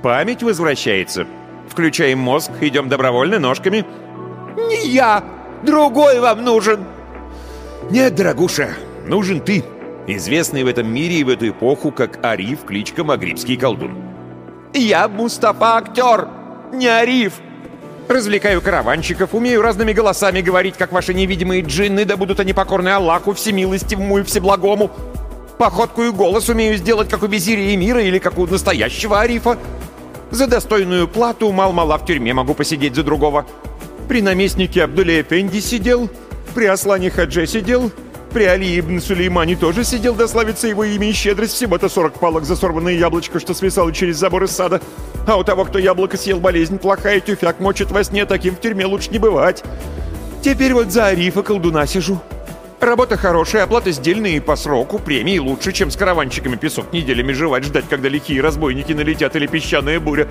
Память возвращается. Включаем мозг, идем добровольно, ножками. Не я! Другой вам нужен! Нет, дорогуша, нужен ты. Известный в этом мире и в эту эпоху как Ариф, кличка Магрибский колдун. Я Мустафа актер, не Ариф. Развлекаю караванщиков, умею разными голосами говорить, как ваши невидимые джинны, да будут они покорны Аллаху, всемилостивому и всеблагому. Походку и голос умею сделать, как у визиря эмира или как у настоящего Арифа. За достойную плату мал-мала в тюрьме могу посидеть за другого. При наместнике Абдуле Эфенди сидел, при Аслане Хадже сидел, при Али ибн Сулеймане тоже сидел, да славится его имя и щедрость. Всего-то 40 палок за сорванное яблочко, что свисало через забор из сада. А у того, кто яблоко съел, болезнь плохая, тюфяк мочит во сне, таким в тюрьме лучше не бывать. Теперь вот за Арифа колдуна сижу. Работа хорошая, оплата сдельная и по сроку, премии лучше, чем с караванщиками песок неделями жевать, ждать, когда лихие разбойники налетят или песчаная буря.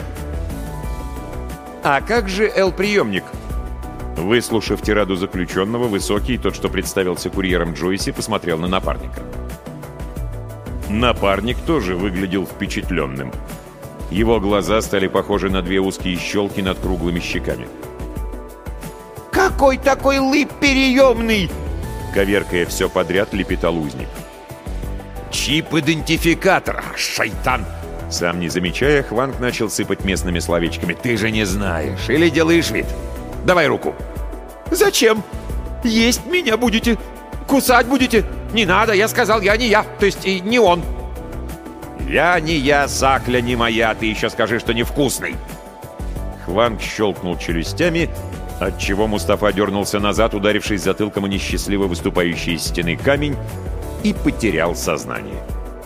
А как же Эл-приемник? Выслушав тираду заключенного, высокий, тот, что представился курьером Джойси, посмотрел на напарника. Напарник тоже выглядел впечатленным. Его глаза стали похожи на две узкие щелки над круглыми щеками. Какой такой лып переемный? Коверкая все подряд, лепетал узник. Чип-идентификатор, шайтан! Сам не замечая, Хванг начал сыпать местными словечками. Ты же не знаешь или делаешь вид? Давай руку. Зачем? Есть меня будете? Кусать будете? Не надо, я сказал, я не я, то есть и не он. Я не я, сакля не моя, ты еще скажи, что невкусный. Хванг щелкнул челюстями, отчего Мустафа дернулся назад, ударившись затылком о несчастливо выступающий из стены камень, и потерял сознание.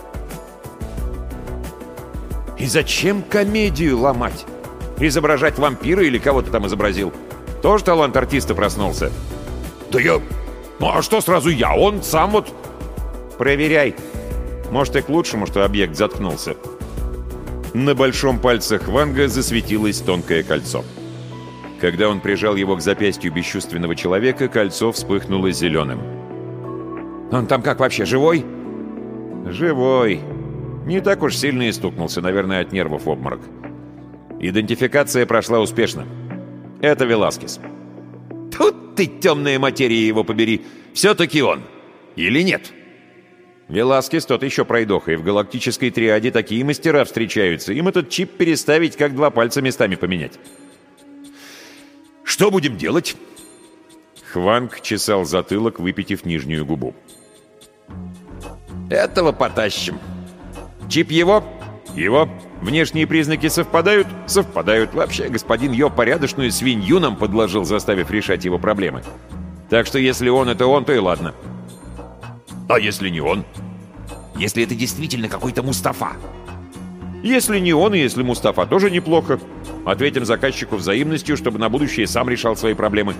И зачем комедию ломать? Изображать вампира или кого ты там изобразил? Тоже талант артиста проснулся? Да я... Ну а что сразу я? Он сам вот... Проверяй. Может, и к лучшему, что объект заткнулся. На большом пальце Хванга засветилось тонкое кольцо. Когда он прижал его к запястью бесчувственного человека, кольцо вспыхнуло зеленым. Он там как вообще, живой? Живой. Не так уж сильно и стукнулся, наверное, от нервов в обморок. Идентификация прошла успешно. Это Веласкес. Тут ты, темная материя, его побери. Все-таки он. Или нет? Веласкес тот еще пройдоха, и в галактической триаде такие мастера встречаются. Им этот чип переставить, как два пальца местами поменять. Что будем делать? Хванг чесал затылок, выпитив нижнюю губу. Этого потащим. Чип его? Его. Внешние признаки совпадают? Совпадают. Вообще, господин Йо порядочную свинью нам подложил, заставив решать его проблемы. Так что если он это он, то и ладно. А если не он? Если это действительно какой-то Мустафа? Если не он, и если Мустафа, тоже неплохо. Ответим заказчику взаимностью, чтобы на будущее сам решал свои проблемы.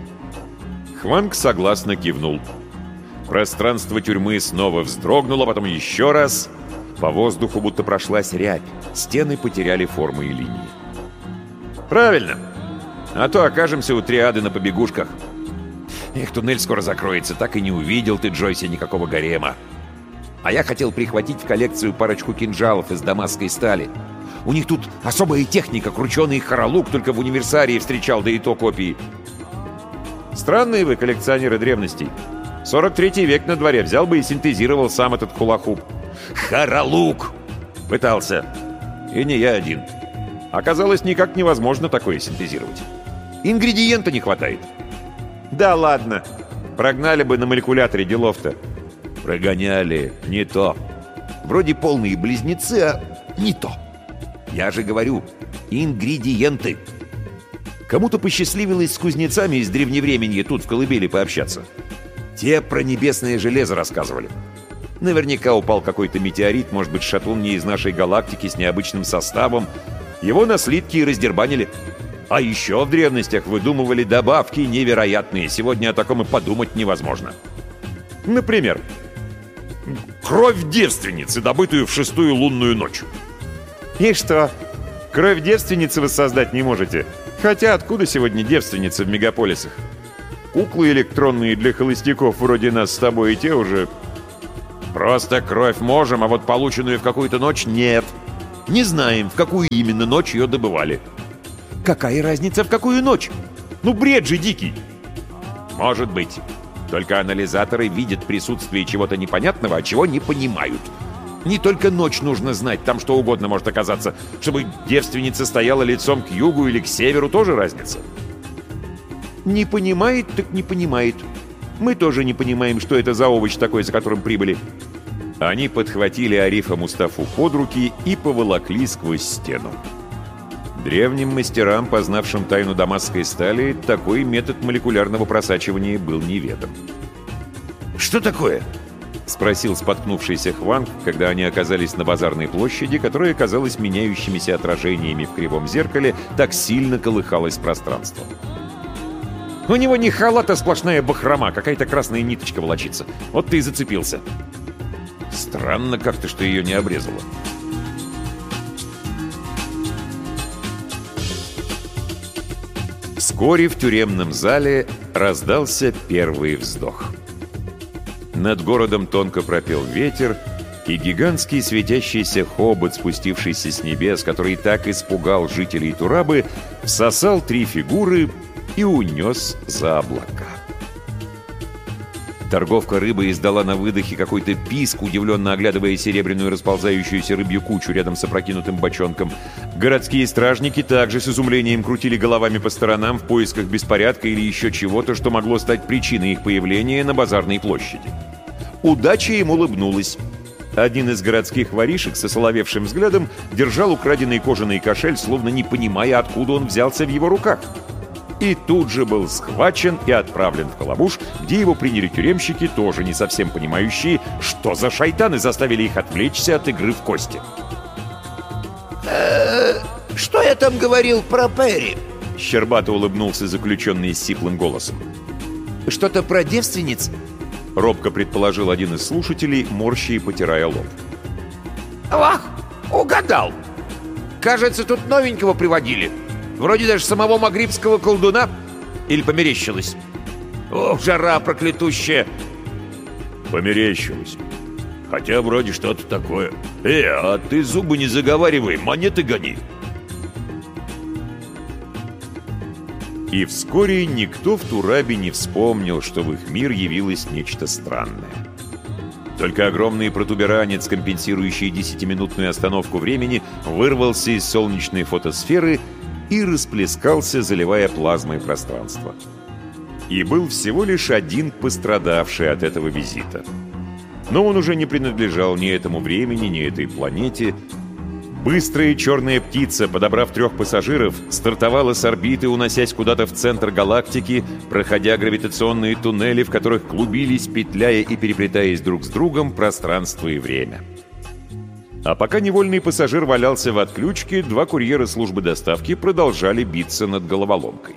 Хванг согласно кивнул. Пространство тюрьмы снова вздрогнуло, потом еще раз. По воздуху будто прошлась рябь. Стены потеряли формы и линии. Правильно. А то окажемся у триады на побегушках. Эх, туннель скоро закроется. Так и не увидел ты, Джойси, никакого гарема. А я хотел прихватить в коллекцию парочку кинжалов из дамасской стали. У них тут особая техника, крученый хоролук, только в универсарии встречал, да и то копии. Странные вы коллекционеры древностей. 43-й век на дворе, взял бы и синтезировал сам этот хулахуп. Хоролук! Пытался. И не я один. Оказалось, никак невозможно такое синтезировать. Ингредиента не хватает. Да ладно. Прогнали бы на молекуляторе, делов-то. Прогоняли. Не то. Вроде полные близнецы, а не то. Я же говорю, ингредиенты. Кому-то посчастливилось с кузнецами из древневременья тут в колыбели пообщаться. Те про небесное железо рассказывали. Наверняка упал какой-то метеорит, может быть, шатун не из нашей галактики с необычным составом. Его на слитки и раздербанили. А еще в древностях выдумывали добавки невероятные. Сегодня о таком и подумать невозможно. Например, кровь девственницы, добытую в 6-ю лунную ночь. И что? Кровь девственницы вы создать не можете? Хотя откуда сегодня девственницы в мегаполисах? Куклы электронные для холостяков вроде нас с тобой и те уже... Просто кровь можем, а вот полученную в какую-то ночь нет. Не знаем, в какую именно ночь ее добывали». Какая разница, в какую ночь? Ну, бред же дикий. «Может быть. Только анализаторы видят присутствие чего-то непонятного, а чего не понимают. Не только ночь нужно знать, там что угодно может оказаться. Чтобы девственница стояла лицом к югу или к северу, тоже разница». Не понимает, так не понимает. Мы тоже не понимаем, что это за овощ такой, за которым прибыли. Они подхватили Арифа Мустафу под руки и поволокли сквозь стену. Древним мастерам, познавшим тайну дамасской стали, такой метод молекулярного просачивания был неведом. «Что такое?» — спросил споткнувшийся Хванг, когда они оказались на базарной площади, которая казалась меняющимися отражениями в кривом зеркале, так сильно колыхалось пространство. «У него не халат, а сплошная бахрома, какая-то красная ниточка волочится. Вот ты и зацепился». «Странно как-то, что ее не обрезало». Вскоре в тюремном зале раздался первый вздох. Над городом тонко пропел ветер, и гигантский светящийся хобот, спустившийся с небес, который так испугал жителей Турабы, всосал 3 фигуры и унес за облака. Торговка рыбы издала на выдохе какой-то писк, удивленно оглядывая серебряную расползающуюся рыбью кучу рядом с опрокинутым бочонком. Городские стражники также с изумлением крутили головами по сторонам в поисках беспорядка или еще чего-то, что могло стать причиной их появления на базарной площади. Удача им улыбнулась. Один из городских воришек со соловевшим взглядом держал украденный кожаный кошель, словно не понимая, откуда он взялся в его руках. И тут же был схвачен и отправлен в Калабуш, где его приняли тюремщики, тоже не совсем понимающие, что за шайтаны заставили их отвлечься от игры в кости. Что я там говорил про Перри?» Щербато улыбнулся заключенный с сиплым голосом. «Что-то про девственниц?» Робко предположил один из слушателей, морща и потирая лоб. «Ах, угадал! Кажется, тут новенького приводили. Вроде даже самого магрибского колдуна. Или померещилось? Ох, жара проклятущая!» «Померещилось. Хотя вроде что-то такое. А ты зубы не заговаривай, монеты гони!» И вскоре никто в Турабе не вспомнил, что в их мир явилось нечто странное. Только огромный протуберанец, компенсирующий 10-минутную остановку времени, вырвался из солнечной фотосферы и расплескался, заливая плазмой пространство. И был всего лишь один пострадавший от этого визита. Но он уже не принадлежал ни этому времени, ни этой планете. Быстрая черная птица, подобрав 3 пассажиров, стартовала с орбиты, уносясь куда-то в центр галактики, проходя гравитационные туннели, в которых клубились, петляя и переплетаясь друг с другом пространство и время. А пока невольный пассажир валялся в отключке, 2 курьера службы доставки продолжали биться над головоломкой.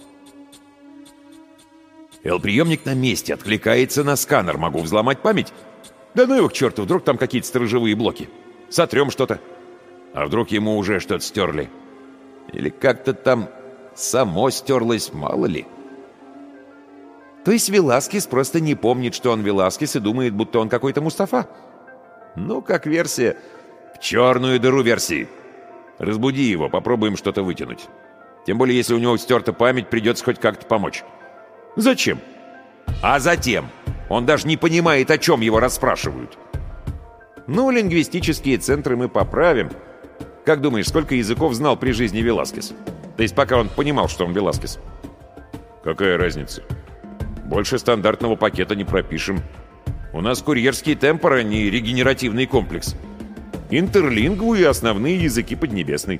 «Приемник на месте, откликается на сканер. Могу взломать память? Да ну его к черту, вдруг там какие-то сторожевые блоки. Сотрем что-то. А вдруг ему уже что-то стерли? Или как-то там само стерлось, мало ли». То есть Веласкес просто не помнит, что он Веласкес, и думает, будто он какой-то Мустафа? Ну, как версия. В черную дыру версии. Разбуди его, попробуем что-то вытянуть. Тем более, если у него стерта память, придется хоть как-то помочь. Зачем? А затем. Он даже не понимает, о чем его расспрашивают. Ну, лингвистические центры мы поправим. Как думаешь, сколько языков знал при жизни Веласкес? То есть пока он понимал, что он Веласкес. Какая разница? Больше стандартного пакета не пропишем. У нас курьерский темпор, а не регенеративный комплекс. Интерлингву и основные языки Поднебесной.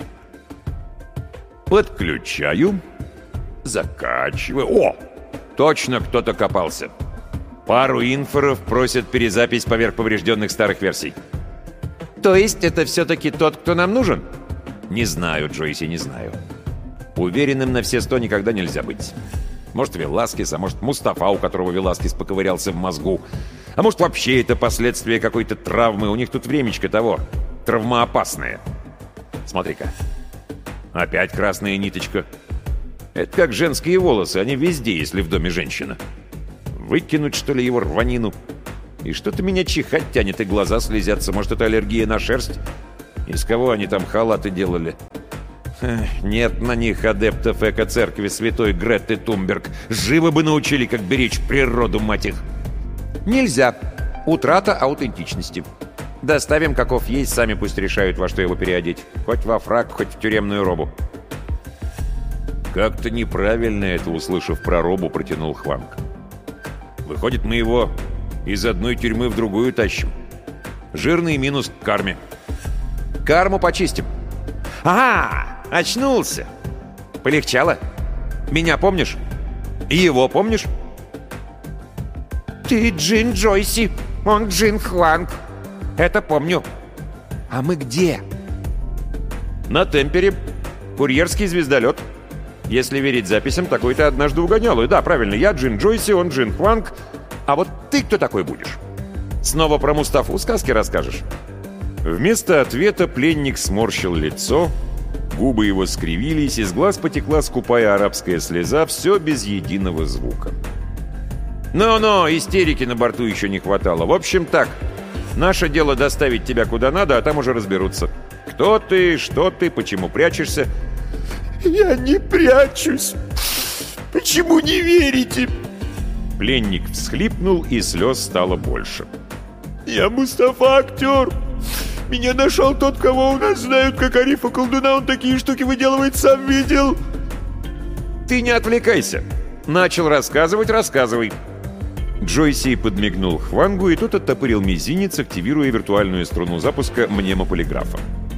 Подключаю. Закачиваю. О! Точно кто-то копался. Пару инфоров просят перезапись поверх поврежденных старых версий. То есть это все-таки тот, кто нам нужен? Не знаю, Джойси, не знаю. Уверенным на все 100 никогда нельзя быть. Может, Веласкес, а может, Мустафа, у которого Веласкес поковырялся в мозгу. А может, вообще это последствия какой-то травмы. У них тут времечко того. Травмоопасное. Смотри-ка. Опять красная ниточка. Это как женские волосы. Они везде, если в доме женщина. Выкинуть, что ли, его рванину? И что-то меня чихать тянет, и глаза слезятся. Может, это аллергия на шерсть? Из кого они там халаты делали? Нет на них адептов эко-церкви святой Гретты Тумберг. Живо бы научили, как беречь природу, мать их. Нельзя. Утрата аутентичности. Доставим, каков есть, сами пусть решают, во что его переодеть. Хоть во фрак, хоть в тюремную робу. Как-то неправильно это, услышав про робу, протянул Хванг. Выходит, мы его из одной тюрьмы в другую тащим. Жирный минус к карме. Карму почистим. Ага! Очнулся! Полегчало? Меня помнишь? Его помнишь? Ты Джин Джойси, он Джин Хванг. Это помню. А мы где? На Темпере. Курьерский звездолет. Если верить записям, такой ты однажды угонял. И да, правильно, я Джин Джойси, он Джин Хванг. А вот ты кто такой будешь? Снова про Мустафу сказки расскажешь? Вместо ответа пленник сморщил лицо, губы его скривились, из глаз потекла скупая арабская слеза, все без единого звука. Ну-ну, истерики на борту еще не хватало. В общем так, наше дело доставить тебя куда надо, а там уже разберутся. Кто ты, что ты, почему прячешься? Я не прячусь. Почему не верите? Пленник всхлипнул, и слез стало больше. Я Мустафа, актер. Меня нашел тот, кого у нас знают как Арифа колдуна. Он такие штуки выделывает, сам видел. Ты не отвлекайся. Начал рассказывать, рассказывай. Джойси подмигнул Хвангу, и тот оттопырил мизинец, активируя виртуальную струну запуска мнемополиграфа.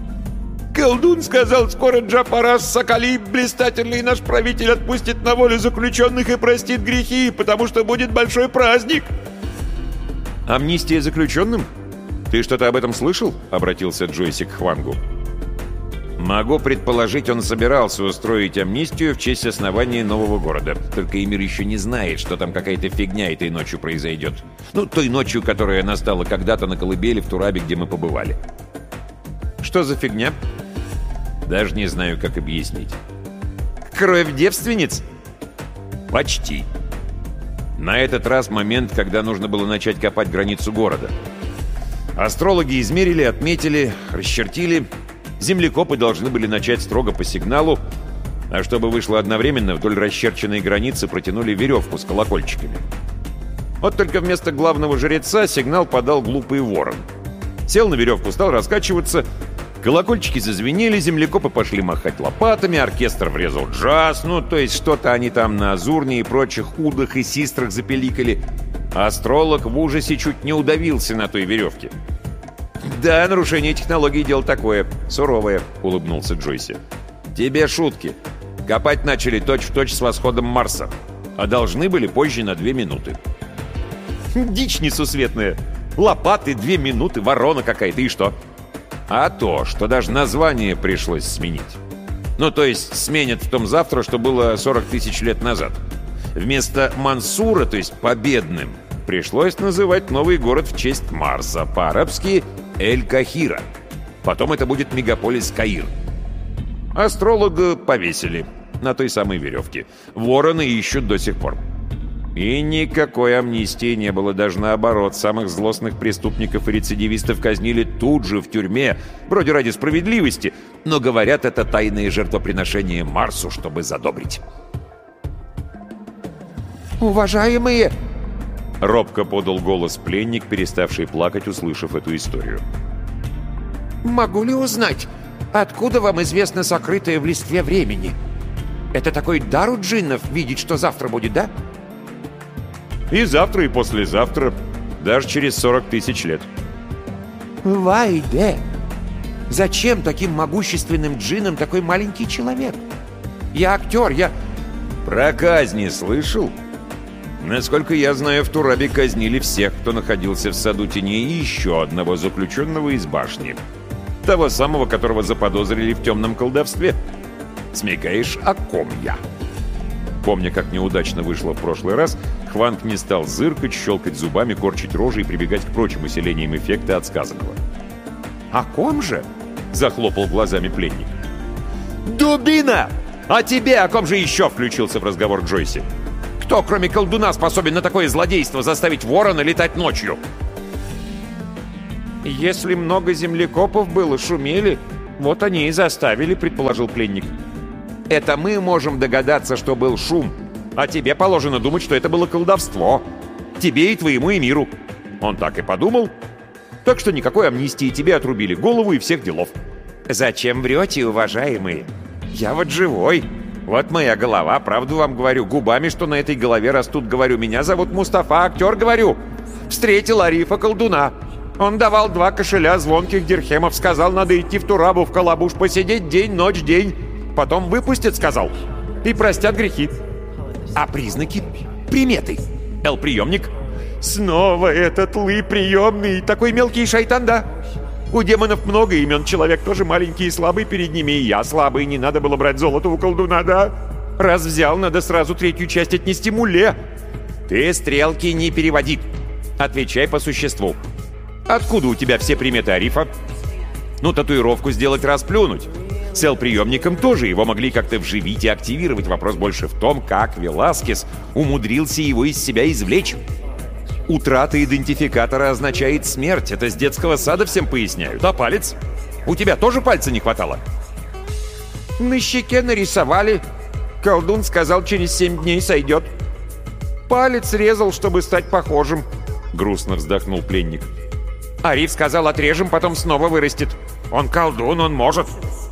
Колдун сказал, скоро Джапарас Соколи, блистательный наш правитель, отпустит на волю заключенных и простит грехи, потому что будет большой праздник. Амнистия заключенным? Ты что-то об этом слышал? Обратился Джойси к Хвангу. Могу предположить, он собирался устроить амнистию в честь основания нового города. Только Эмир еще не знает, что там какая-то фигня этой ночью произойдет. Ну, той ночью, которая настала когда-то на колыбели в Турабе, где мы побывали. Что за фигня? Даже не знаю, как объяснить. Кровь девственниц? Почти. На этот раз момент, когда нужно было начать копать границу города. Астрологи измерили, отметили, расчертили. Землекопы должны были начать строго по сигналу, а чтобы вышло одновременно, вдоль расчерченной границы протянули веревку с колокольчиками. Вот только вместо главного жреца сигнал подал глупый ворон. Сел на веревку, стал раскачиваться, колокольчики зазвенели, землекопы пошли махать лопатами, оркестр врезал джаз, ну, то есть что-то они там на Азурне и прочих удах и систрах запеликали. Астролог в ужасе чуть не удавился на той веревке. «Да, нарушение технологии — дело такое, суровое», — улыбнулся Джойси. «Тебе шутки. Копать начали точь-в-точь с восходом Марса, а должны были позже на 2 минуты». «Дичь несусветная. Лопаты, 2 минуты, ворона какая-то, и что?» «А то, что даже название пришлось сменить. Ну, то есть сменят в том завтра, что было 40 тысяч лет назад. Вместо Мансура, то есть победным, пришлось называть новый город в честь Марса, по-арабски Эль-Кахира. Потом это будет мегаполис Каир. Астролога повесили на той самой веревке. Вороны ищут до сих пор. И никакой амнистии не было, даже наоборот. Самых злостных преступников и рецидивистов казнили тут же в тюрьме, вроде ради справедливости, но говорят, это тайное жертвоприношение Марсу, чтобы задобрить. «Уважаемые!» — робко подал голос пленник, переставший плакать, услышав эту историю. «Могу ли узнать, откуда вам известно сокрытое в листве времени? Это такой дар у джиннов видеть, что завтра будет, да?» «И завтра, и послезавтра, даже через 40 тысяч лет». «Вайде! Зачем таким могущественным джиннам такой маленький человек? Я актер, я...» «Про казни слышал? Насколько я знаю, в Турабе казнили всех, кто находился в саду теней, и еще одного заключенного из башни. Того самого, которого заподозрили в темном колдовстве. Смекаешь, о ком я?» Помня, как неудачно вышло в прошлый раз, Хванг не стал зыркать, щелкать зубами, корчить рожи и прибегать к прочим усилениям эффекта от сказанного. «О ком же?» — захлопал глазами пленник. «Дубина! А тебе о ком же еще?» — включился в разговор Джойси. «Кто, кроме колдуна, способен на такое злодейство заставить ворона летать ночью?» «Если много землекопов было, шумели, вот они и заставили», — предположил пленник. «Это мы можем догадаться, что был шум, а тебе положено думать, что это было колдовство. Тебе и твоему эмиру». Он так и подумал. Так что никакой амнистии, тебе отрубили голову и всех делов. «Зачем врете, уважаемые? Я вот живой. Вот моя голова, правду вам говорю, губами, что на этой голове растут, говорю. Меня зовут Мустафа, актер, говорю. Встретил Арифа колдуна. Он давал 2 кошеля звонких дирхемов, сказал, надо идти в Турабу, в Калабуш, посидеть день, ночь, день. Потом выпустят, сказал, и простят грехи». «А признаки? Приметы?» «Эл-приемник». «Снова этот приемный, такой мелкий шайтан, да? У демонов много имен, человек тоже маленький и слабый перед ними, и я слабый, не надо было брать золото у колдуна, да? Раз взял, надо сразу 3-ю часть отнести муле». «Ты стрелки не переводи. Отвечай по существу. Откуда у тебя все приметы Арифа?» «Ну, татуировку сделать, расплюнуть. С Эл-приемником тоже его могли как-то вживить и активировать. Вопрос больше в том, как Веласкес умудрился его из себя извлечь. Утрата идентификатора означает смерть. Это с детского сада всем поясняют. А палец? У тебя тоже пальца не хватало?» «На щеке нарисовали. Колдун сказал, через 7 дней сойдет. Палец резал, чтобы стать похожим», — грустно вздохнул пленник. «Ариф сказал, отрежем, потом снова вырастет. Он колдун, он может».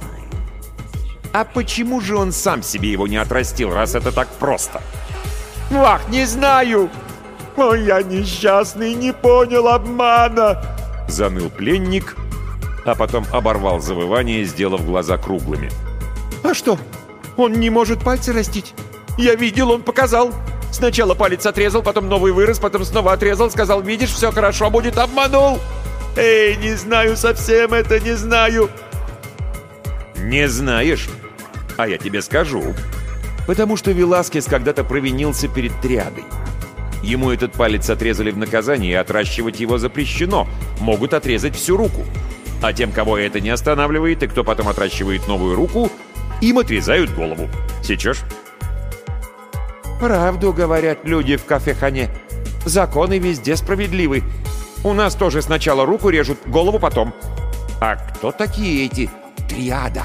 «А почему же он сам себе его не отрастил, раз это так просто?» «Вах, не знаю! Ой, я несчастный, не понял обмана!» — заныл пленник, а потом оборвал завывание, сделав глаза круглыми. «А что? Он не может пальцы растить? Я видел, он показал. Сначала палец отрезал, потом новый вырос, потом снова отрезал, сказал, видишь, все хорошо будет, обманул. Эй, не знаю, совсем это не знаю». «Не знаешь? А я тебе скажу. Потому что Веласкес когда-то провинился перед триадой. Ему этот палец отрезали в наказание, и отращивать его запрещено. Могут отрезать всю руку. А тем, кого это не останавливает, и кто потом отращивает новую руку, им отрезают голову. Сечешь?» «Правду говорят люди в кафе-хане. Законы везде справедливы. У нас тоже сначала руку режут, голову потом». «А кто такие эти триада?»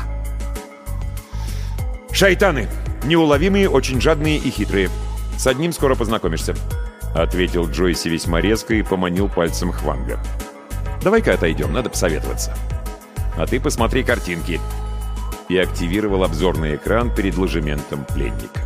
«Шайтаны. Неуловимые, очень жадные и хитрые. С одним скоро познакомишься», — ответил Джойси весьма резко и поманил пальцем Хванга. «Давай-ка отойдем, надо посоветоваться. А ты посмотри картинки». И активировал обзорный экран перед ложементом пленника.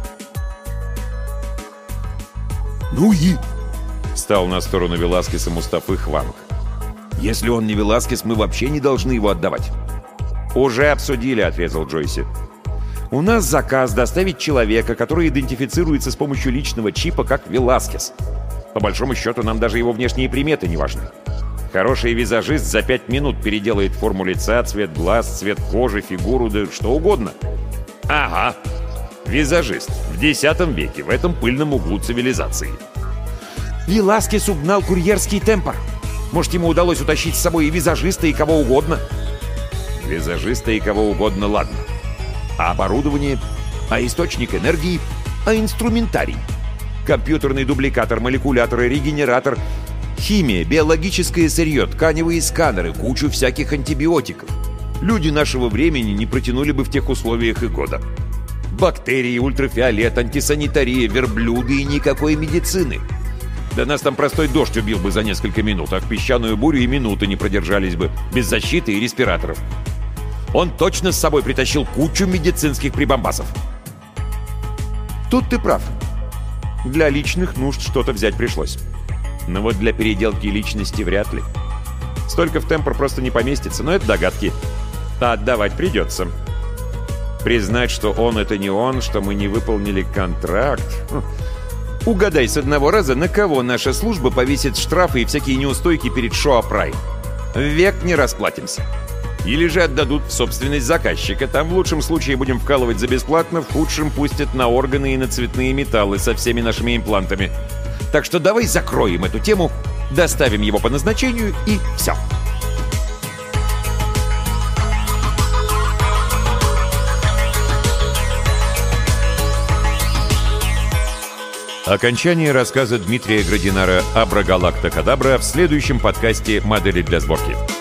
«Ну и?» — встал на сторону Веласкеса Мустафы Хванг. «Если он не Веласкес, мы вообще не должны его отдавать». «Уже обсудили», — отрезал Джойси. «У нас заказ доставить человека, который идентифицируется с помощью личного чипа как Веласкес. По большому счету, нам даже его внешние приметы не важны. Хороший визажист за 5 минут переделает форму лица, цвет глаз, цвет кожи, фигуру, да что угодно». «Ага, визажист в X веке, в этом пыльном углу цивилизации». «Веласкес угнал курьерский темпор. Может, ему удалось утащить с собой и визажиста, и кого угодно?» «Визажиста и кого угодно, ладно. А оборудование? А источник энергии? А инструментарий? Компьютерный дубликатор, молекулятор, регенератор, химия, биологическое сырье, тканевые сканеры, кучу всяких антибиотиков. Люди нашего времени не протянули бы в тех условиях и года. Бактерии, ультрафиолет, антисанитария, верблюды и никакой медицины. Да нас там простой дождь убил бы за несколько минут, а в песчаную бурю и минуты не продержались бы, без защиты и респираторов. Он точно с собой притащил кучу медицинских прибамбасов». «Тут ты прав. Для личных нужд что-то взять пришлось. Но вот для переделки личности вряд ли. Столько в темпор просто не поместится, но это догадки. А отдавать придется. Признать, что он — это не он, что мы не выполнили контракт. Угадай с одного раза, на кого наша служба повесит штрафы и всякие неустойки перед Шоа-Прайм. Век не расплатимся. Или же отдадут в собственность заказчика. Там в лучшем случае будем вкалывать за бесплатно, в худшем пустят на органы и на цветные металлы со всеми нашими имплантами. Так что давай закроем эту тему, доставим его по назначению и все». Окончание рассказа Дмитрия Градинара «Абрагалактакадабра» в следующем подкасте «Модели для сборки».